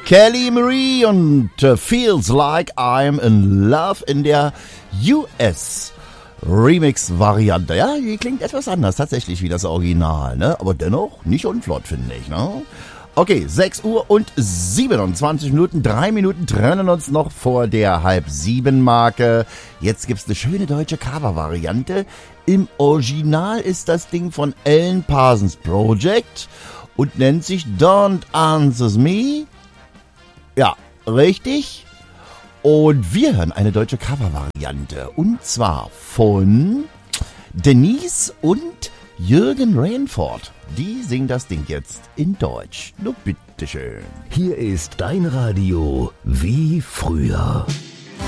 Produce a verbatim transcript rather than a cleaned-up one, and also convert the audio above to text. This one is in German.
Kelly Marie und uh, Feels Like I'm in Love in der U S Remix-Variante. Ja, die klingt etwas anders tatsächlich wie das Original, ne? Aber dennoch nicht unflott, finde ich, ne? Okay, sechs Uhr und siebenundzwanzig Minuten, drei Minuten trennen uns noch vor der halb sieben Marke. Jetzt gibt's eine schöne deutsche Cover-Variante. Im Original ist das Ding von Alan Parsons Project und nennt sich Don't Answer Me. Ja, richtig. Und wir hören eine deutsche Cover-Variante. Und zwar von Denise und Jürgen Rainford. Die singen das Ding jetzt in Deutsch. Nur bitteschön. Hier ist dein Radio wie früher.